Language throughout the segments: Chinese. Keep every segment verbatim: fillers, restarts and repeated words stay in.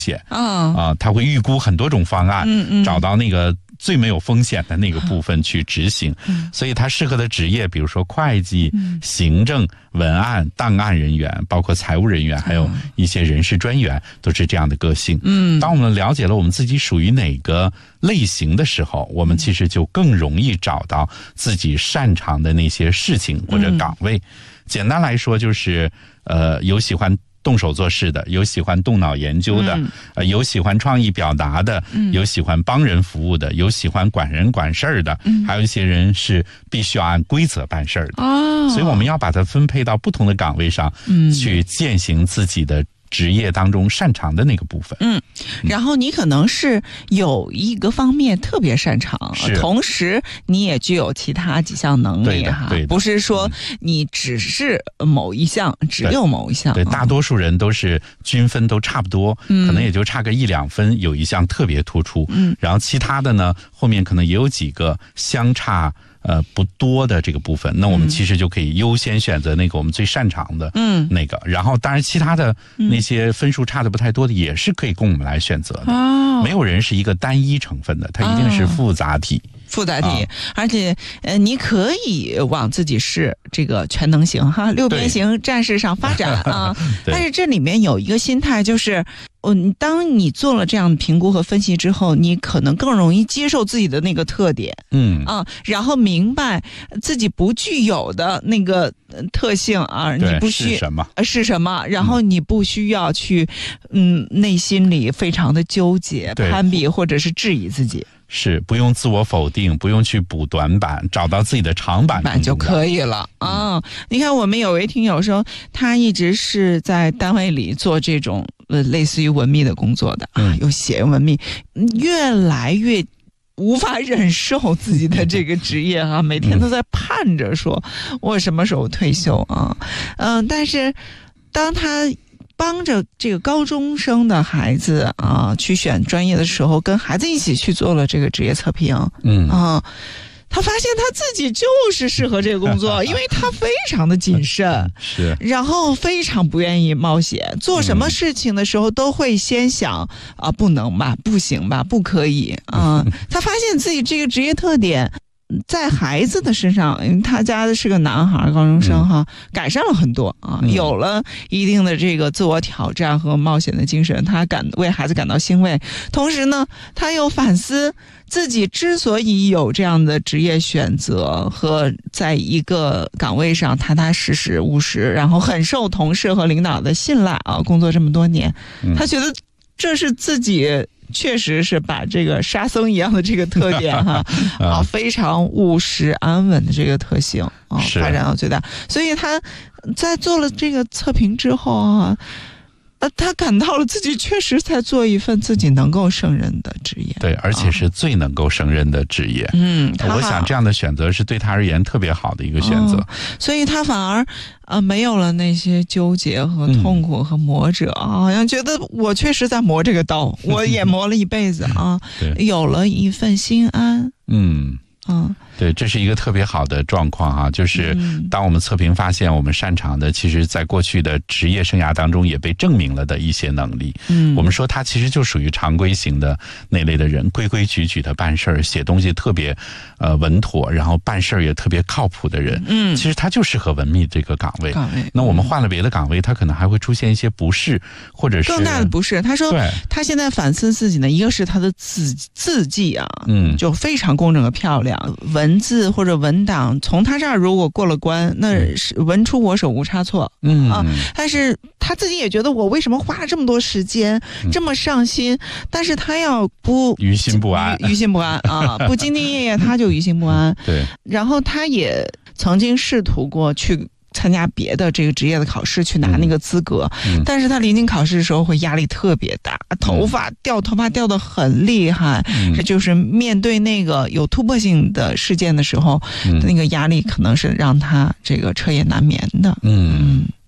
险啊、呃，他会预估很多种方案，嗯嗯，找到那个最没有风险的那个部分去执行。嗯、所以他适合的职业，比如说会计、嗯、行政、文案、档案人员，包括财务人员，还有一些人事专员，都是这样的个性。嗯，当我们了解了我们自己属于哪个类型的时候，我们其实就更容易找到自己擅长的那些事情或者岗位。嗯、简单来说，就是呃，有喜欢动手做事的，有喜欢动脑研究的，嗯呃、有喜欢创意表达的，嗯、有喜欢帮人服务的，有喜欢管人管事儿的，嗯、还有一些人是必须要按规则办事儿的。哦，所以我们要把它分配到不同的岗位上，嗯、去践行自己的职业当中擅长的那个部分。 嗯，然后你可能是有一个方面特别擅长，同时你也具有其他几项能力哈，不是说你只是某一项，嗯、只有某一项。 对，大多数人都是均分都差不多，嗯、可能也就差个一两分，有一项特别突出。嗯，然后其他的呢，后面可能也有几个相差呃不多的这个部分，那我们其实就可以优先选择那个我们最擅长的嗯那个，嗯、然后当然其他的那些分数差的不太多的也是可以供我们来选择的。哦，没有人是一个单一成分的，它一定是复杂体。哦复杂题，啊、而且呃，你可以往自己是这个全能型哈六边形战士上发展啊。但是这里面有一个心态，就是嗯，当你做了这样的评估和分析之后，你可能更容易接受自己的那个特点，嗯啊，然后明白自己不具有的那个特性啊，你不需是什么是什么，然后你不需要去嗯内心里非常的纠结、攀比或者是质疑自己。 是不用自我否定，不用去补短板，找到自己的长板板就可以了啊、嗯！你看，我们有位听友说，他一直是在单位里做这种呃类似于文秘的工作的啊，嗯、又写文秘，越来越无法忍受自己的这个职业啊，每天都在盼着说我什么时候退休啊？嗯，但是当他帮着这个高中生的孩子啊去选专业的时候，跟孩子一起去做了这个职业测评，嗯啊，他发现他自己就是适合这个工作，因为他非常的谨慎， 是， 然后非常不愿意冒险，做什么事情的时候都会先想啊，不能吧，不行吧，不可以啊。他发现自己这个职业特点在孩子的身上，因为他家是个男孩高中生哈，嗯、改善了很多啊，嗯、有了一定的这个自我挑战和冒险的精神，他感为孩子感到欣慰。同时呢，他又反思自己之所以有这样的职业选择和在一个岗位上踏踏实实务实，然后很受同事和领导的信赖啊，工作这么多年，嗯、他觉得这是自己。确实是把这个沙僧一样的这个特点哈啊，非常务实安稳的这个特性啊，发展到最大。所以他在做了这个测评之后啊，呃，他感到了自己确实在做一份自己能够胜任的职业， 对，而且是最能够胜任的职业。嗯，我想这样的选择是对他而言特别好的一个选择， 嗯、所以他反而呃没有了那些纠结和痛苦和磨折啊，好像觉得我确实在磨这个刀，我也磨了一辈子啊，有了一份心安。嗯。嗯， 对，这是一个特别好的状况啊，就是当我们测评发现我们擅长的，其实在过去的职业生涯当中也被证明了的一些能力。嗯，我们说他其实就属于常规型的那类的人，规规矩矩的办事儿，写东西特别呃稳妥，然后办事儿也特别靠谱的人。嗯，其实他就适合文秘这个岗位。岗位，那我们换了别的岗位，他可能还会出现一些不适，或者是更大的不适。他说，他现在反思自己呢，一个是他的字字迹啊，嗯，就非常工整和漂亮。文字或者文档从他这儿如果过了关，那是文出我手无差错。嗯啊，但是他自己也觉得我为什么花了这么多时间，嗯、这么上心，但是他要不于心不安， 于心不安啊，不兢兢业业他就于心不安。 对， 然后他也曾经试图过去参加别的这个职业的考试去拿那个资格，嗯、但是他临近考试的时候会压力特别大，头发掉头发掉得很厉害，嗯、这就是面对那个有突破性的事件的时候，嗯、那个压力可能是让他这个彻夜难眠的。嗯。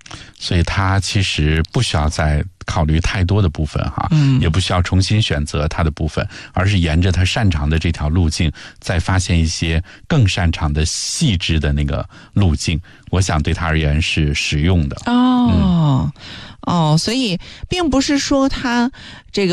所以他其实不需要再考虑太多的部分哈， 嗯， 也不需要重新选择他的部分，而是沿着他擅长的这条路径，再发现一些更擅长的细致的那个路径，我想对他而言是实用的。 哦、嗯、哦，所以并不是说他这个。